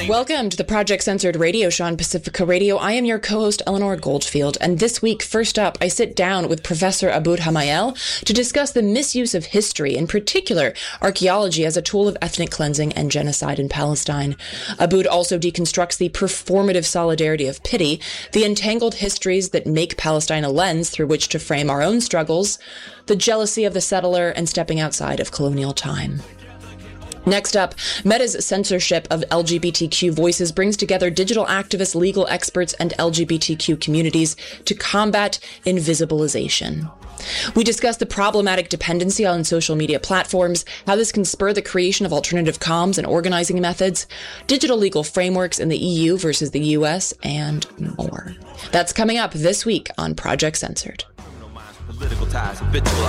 Welcome to the Project Censored radio show on Pacifica Radio. I am your co-host, Eleanor Goldfield. And this week, first up, I sit down with Professor Abood Hamael to discuss the misuse of history, in particular, archaeology as a tool of ethnic cleansing and genocide in Palestine. Abood also deconstructs the performative solidarity of pity, the entangled histories that make Palestine a lens through which to frame our own struggles, the jealousy of the settler, and stepping outside of colonial time. Next up, Meta's censorship of LGBTQ voices brings together digital activists, legal experts, and LGBTQ communities to combat invisibilization. We discuss the problematic dependency on social media platforms, how this can spur the creation of alternative comms and organizing methods, digital legal frameworks in the EU versus the US, and more. That's coming up this week on Project Censored.